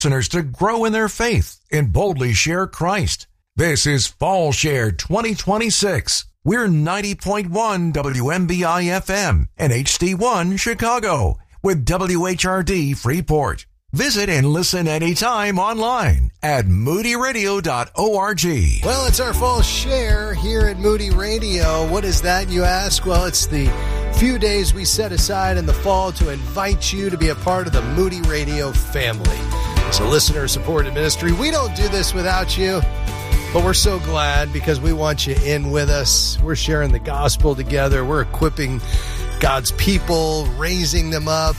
listeners to grow in their faith and boldly share Christ. This is Fall Share 2026. We're 90.1 WMBI FM and HD1 Chicago with WHRD Freeport. Visit and listen anytime online at moodyradio.org. Well, it's our Fall Share here at Moody Radio. What is that, you ask? Well, it's the few days we set aside in the fall to invite you to be a part of the Moody Radio family. It's a listener-supported ministry. We don't do this without you, but we're so glad because we want you in with us. We're sharing the gospel together. We're equipping God's people, raising them up,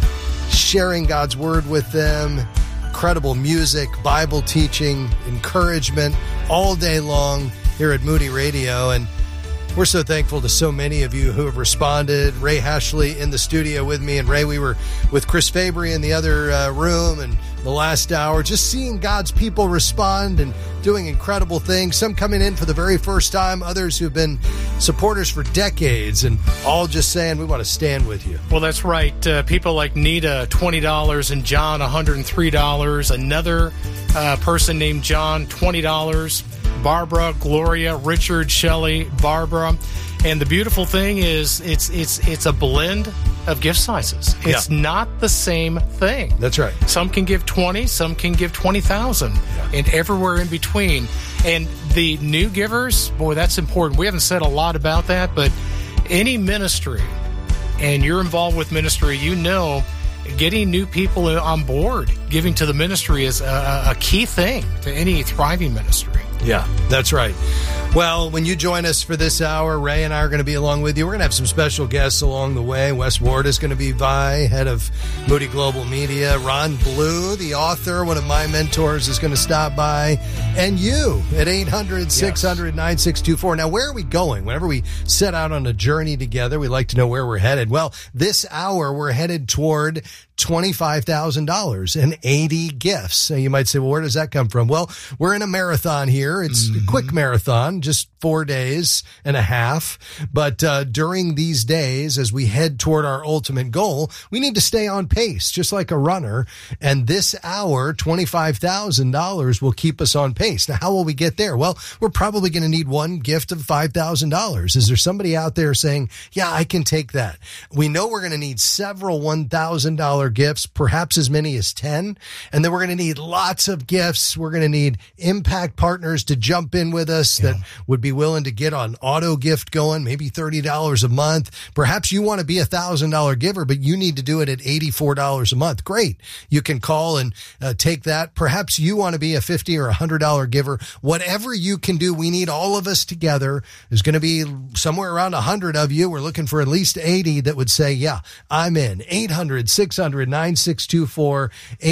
sharing God's word with them, incredible music, Bible teaching, encouragement all day long here at Moody Radio. And we're so thankful to so many of you who have responded. Ray Hashley in the studio with me. And Ray, we were with Chris Fabry in the other room and the last hour, just seeing God's people respond and doing incredible things. Some coming in for the very first time, others who've been supporters for decades, and all just saying, we want to stand with you. Well, that's right. People like Nita, $20, and John, $103. Another person named John, $20. Barbara, Gloria, Richard, Shelley, Barbara. And the beautiful thing is it's a blend of gift sizes. It's not the same thing. That's right. Some can give 20, some can give 20,000, and everywhere in between. And the new givers, boy, that's important. We haven't said a lot about that, but any ministry, and you're involved with ministry, you know, getting new people on board, giving to the ministry is a key thing to any thriving ministry. Yeah, that's right. Well, when you join us for this hour, Ray and I are going to be along with you. We're going to have some special guests along the way. Wes Ward is going to be by, head of Moody Global Media. Ron Blue, the author, one of my mentors, is going to stop by. And you at 800-600-9624. Now, where are we going? Whenever we set out on a journey together, we like to know where we're headed. Well, this hour, we're headed toward $25,000 and 80 gifts. So you might say, well, where does that come from? Well, we're in a marathon here. It's a quick marathon, just 4 days and a half. But during these days, as we head toward our ultimate goal, we need to stay on pace, just like a runner. And this hour, $25,000 will keep us on pace. Now, how will we get there? Well, we're probably going to need one gift of $5,000. Is there somebody out there saying, yeah, I can take that? We know we're going to need several $1,000 gifts, perhaps as many as 10. And then we're going to need lots of gifts. We're going to need impact partners to jump in with us that would be willing to get on auto gift going, maybe $30 a month. Perhaps you want to be $1,000 giver, but you need to do it at $84 a month. Great. You can call and take that. Perhaps you want to be a $50 or $100 giver. Whatever you can do, we need all of us together. There's going to be somewhere around 100 of you. We're looking for at least 80 that would say, yeah, I'm in. 800-600-9624,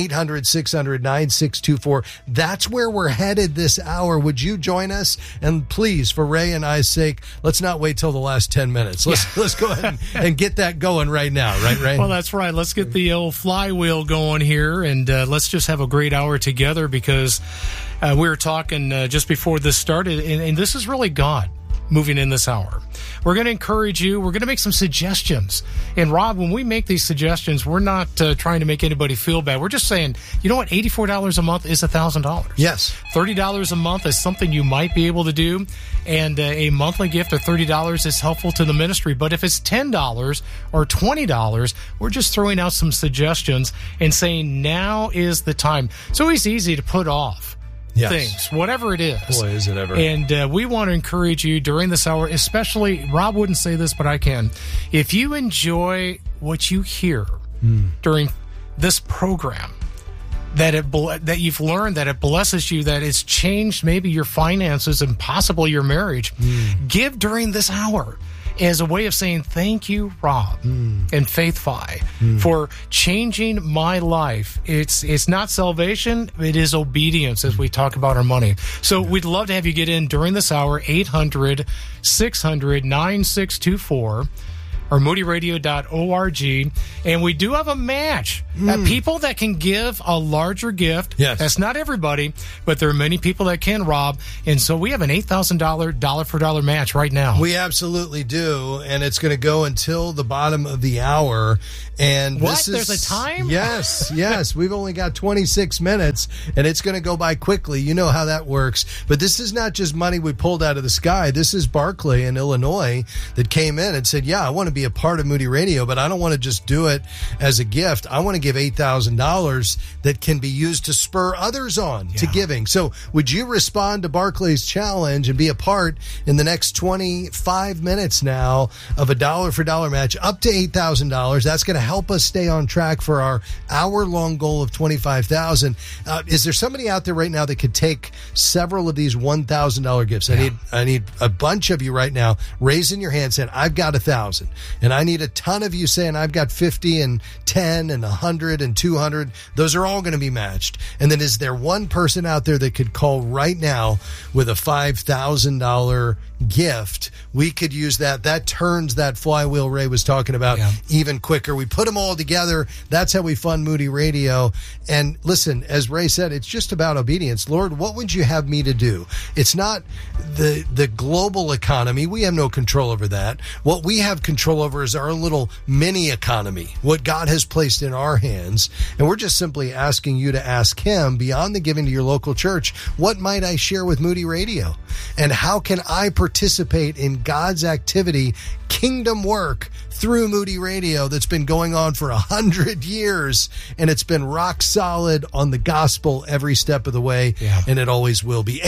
800-600-9624. That's where we're headed this hour. Would you join us? And please, for Ray and I's sake, let's not wait till the last 10 minutes. Let's go ahead and get that going right now. Right, Ray? Well, that's right. Let's get the old flywheel going here, and let's just have a great hour together because we were talking just before this started, and this is really God moving in this hour. We're going to encourage you. We're going to make some suggestions. And Rob, when we make these suggestions, we're not trying to make anybody feel bad. We're just saying, you know what? $84 a month is $1,000. Yes. $30 a month is something you might be able to do. And a monthly gift of $30 is helpful to the ministry. But if it's $10 or $20, we're just throwing out some suggestions and saying now is the time. It's always easy to put off. Yes. Things, whatever it is. Boy, is it ever. And we want to encourage you during this hour, especially, Rob wouldn't say this, but I can. If you enjoy what you hear during this program, that you've learned, that it blesses you, that it's changed maybe your finances and possibly your marriage, give during this hour as a way of saying thank you, Rob and Faith Fi, for changing my life. It's not salvation, it is obedience as we talk about our money. So we'd love to have you get in during this hour, 800-600-9624. or moodyradio.org. And we do have a match. People that can give a larger gift. Yes. That's not everybody, but there are many people that can, Rob. And so we have an $8,000 dollar for dollar match right now. We absolutely do, and it's going to go until the bottom of the hour. And What? There's a time? Yes. We've only got 26 minutes, and it's going to go by quickly. You know how that works. But this is not just money we pulled out of the sky. This is Barclay in Illinois that came in and said, I want to be a part of Moody Radio, but I don't want to just do it as a gift. I want to give $8,000 that can be used to spur others on to giving. So would you respond to Barclay's challenge and be a part in the next 25 minutes now of a dollar for dollar match up to $8,000? That's going to help us stay on track for our hour-long goal of $25,000. Is there somebody out there right now that could take several of these $1,000 gifts? I need a bunch of you right now raising your hand saying, I've got 1,000. And I need a ton of you saying, I've got 50 and 10 and 100 and 200. Those are all going to be matched. And then is there one person out there that could call right now with a $5,000 gift? We could use that. That turns that flywheel Ray was talking about even quicker. We put them all together. That's how we fund Moody Radio. And listen, as Ray said, it's just about obedience. Lord, what would you have me to do? It's not the global economy. We have no control over that. What we have control over is our little mini economy, what God has placed in our hands. And we're just simply asking you to ask him, beyond the giving to your local church, what might I share with Moody Radio? And how can I participate in God's activity, kingdom work, through Moody Radio that's been going on for 100 years, and it's been rock solid on the gospel every step of the way, and it always will be.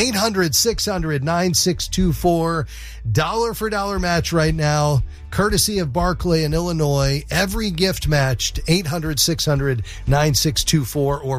800-600-9624, dollar for dollar match right now, courtesy of Barclay in Illinois. Every gift matched, 800-600-9624 or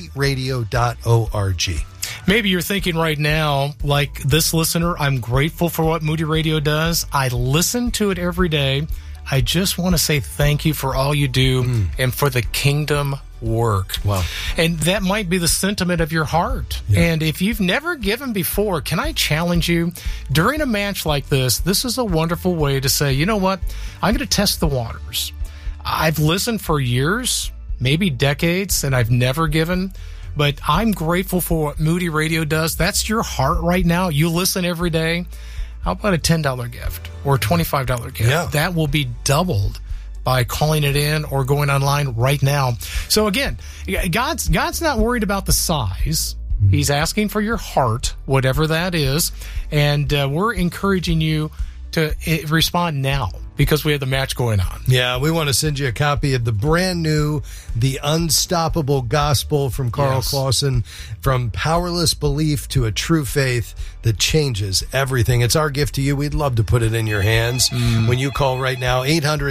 moodyradio.org. Maybe you're thinking right now, like this listener, I'm grateful for what Moody Radio does. I listen to it every day. I just want to say thank you for all you do and for the kingdom work. Wow. And that might be the sentiment of your heart. And if you've never given before, can I challenge you? During a match like this is a wonderful way to say, you know what? I'm going to test the waters. I've listened for years, maybe decades, and I've never given. But I'm grateful for what Moody Radio does. That's your heart right now. You listen every day. How about a $10 gift or a $25 gift? Yeah. That will be doubled by calling it in or going online right now. So again, God's not worried about the size. He's asking for your heart, whatever that is. And we're encouraging you to respond now, because we have the match going on. Yeah, we want to send you a copy of the brand new The Unstoppable Gospel from Carl Clausen, From Powerless Belief to a True Faith That Changes Everything. It's our gift to you. We'd love to put it in your hands when you call right now,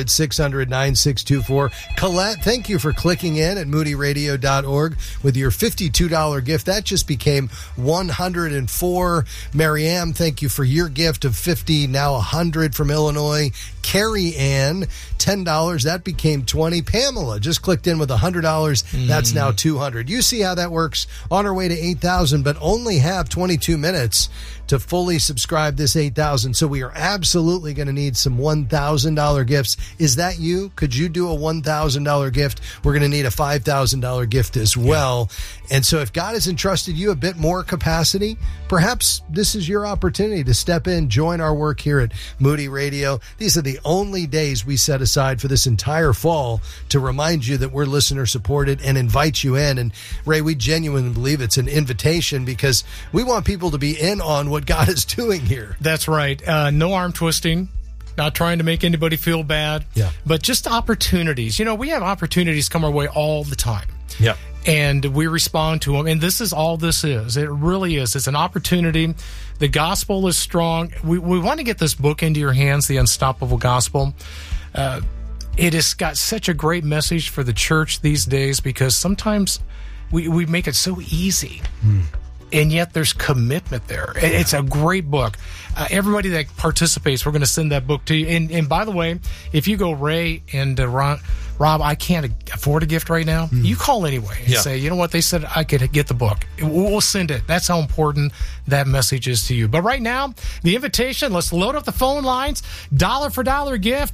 800-600-9624. Colette, thank you for clicking in at moodyradio.org with your $52 gift. That just became $104. Marianne, thank you for your gift of $50, now $100 from Illinois. Carrie Ann, $10. That became $20. Pamela just clicked in with $100. That's now $200. You see how that works. On our way to 8,000, but only have 22 minutes to fully subscribe this 8,000. So we are absolutely going to need some $1,000 gifts. Is that you? Could you do a $1,000 gift? We're going to need a $5,000 gift as well. And so if God has entrusted you a bit more capacity, perhaps this is your opportunity to step in, join our work here at Moody Radio. These are the only days we set aside for this entire fall to remind you that we're listener supported and invite you in. And Ray, we genuinely believe it's an invitation because we want people to be in on what God is doing here. That's right. No arm twisting. Not trying to make anybody feel bad. Yeah. But just opportunities. You know, we have opportunities come our way all the time. Yeah. And we respond to them. And this is all this is. It really is. It's an opportunity. The gospel is strong. We want to get this book into your hands, The Unstoppable Gospel. It has got such a great message for the church these days because sometimes we make it so easy. And yet there's commitment there. It's a great book. Everybody that participates, we're going to send that book to you. And by the way, if you go Ray and Rob, I can't afford a gift right now. You call anyway and say, you know what? They said I could get the book. We'll send it. That's how important that message is to you. But right now, the invitation, let's load up the phone lines. Dollar for dollar gift,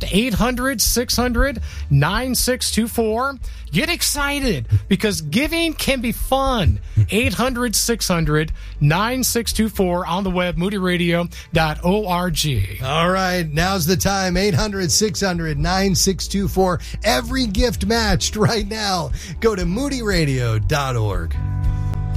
800-600-9624. Get excited because giving can be fun. 800-600-9624 on the web, moodyradio.org. All right, now's the time. 800-600-9624. Every gift matched right now. Go to moodyradio.org.